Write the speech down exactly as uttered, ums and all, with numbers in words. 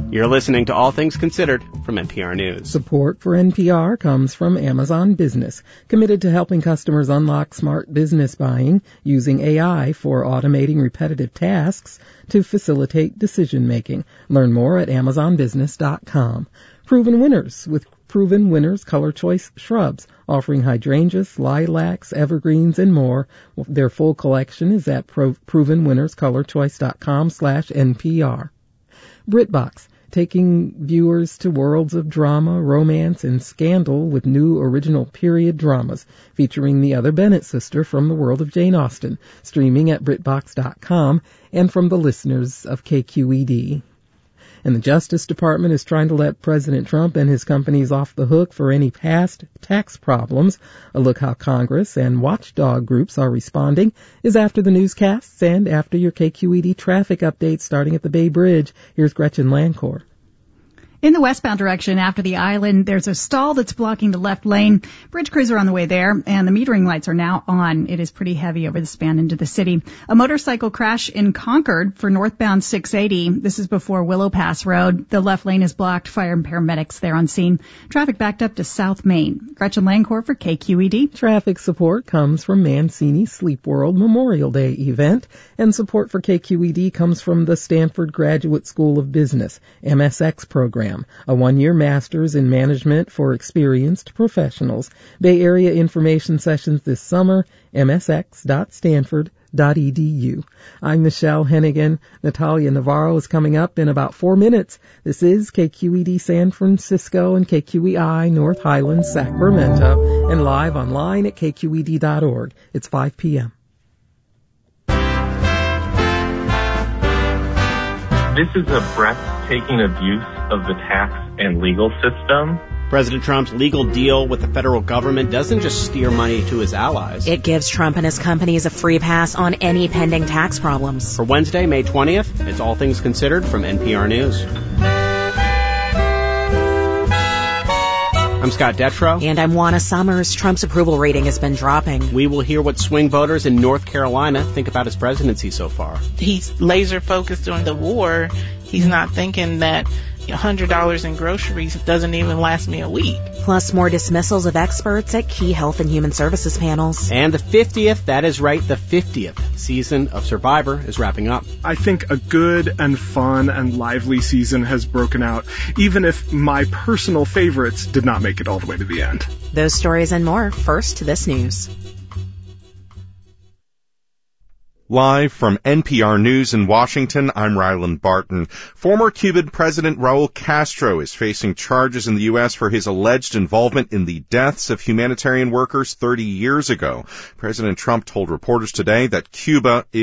You're listening to All Things Considered from N P R News. Support for N P R comes from Amazon Business, committed to helping customers unlock smart business buying using A I for automating repetitive tasks to facilitate decision-making. Learn more at amazon business dot com. Proven winners with Proven Winners Color Choice Shrubs, offering hydrangeas, lilacs, evergreens, and more. Their full collection is at pro- proven winners color choice dot com slash N P R. BritBox, taking viewers to worlds of drama, romance, and scandal with new original period dramas featuring the other Bennett sister from the world of Jane Austen, streaming at brit box dot com and from the listeners of K Q E D. And the Justice Department is trying to let President Trump and his companies off the hook for any past tax problems. A look how Congress and watchdog groups are responding is after the newscasts and after your K Q E D traffic updates starting at the Bay Bridge. Here's Gretchen Lancourt. In the westbound direction after the island, there's a stall that's blocking the left lane. Bridge crews are on the way there, and the metering lights are now on. It is pretty heavy over the span into the city. A motorcycle crash in Concord for northbound six eighty. This is before Willow Pass Road. The left lane is blocked. Fire and paramedics there on scene. Traffic backed up to South Main. Gretchen Lancourt for K Q E D. Traffic support comes from Mancini Sleep World Memorial Day event, and support for K Q E D comes from the Stanford Graduate School of Business, M S X program. A one-year master's in management for experienced professionals. Bay Area information sessions this summer, m s x dot stanford dot e d u. I'm Michelle Hennigan. Natalia Navarro is coming up in about four minutes. This is K Q E D San Francisco and K Q E I North Highlands, Sacramento, and live online at k q e d dot org. It's five p.m. This is a breathtaking abuse of the tax and legal system. President Trump's legal deal with the federal government doesn't just steer money to his allies. It gives Trump and his companies a free pass on any pending tax problems. For Wednesday, May twentieth, it's All Things Considered from N P R News. I'm Scott Detrow. And I'm Juana Summers. Trump's approval rating has been dropping. We will hear what swing voters in North Carolina think about his presidency so far. He's laser focused on the war. He's not thinking that one hundred dollars in groceries doesn't even last me a week. Plus more dismissals of experts at key health and human services panels. And the fiftieth, that is right, the fiftieth season of Survivor is wrapping up. I think a good and fun and lively season has broken out, even if my personal favorites did not make it all the way to the end. Those stories and more. First to this news. Live from N P R News in Washington, I'm Ryland Barton. Former Cuban President Raul Castro is facing charges in the U S for his alleged involvement in the deaths of humanitarian workers thirty years ago. President Trump told reporters today that Cuba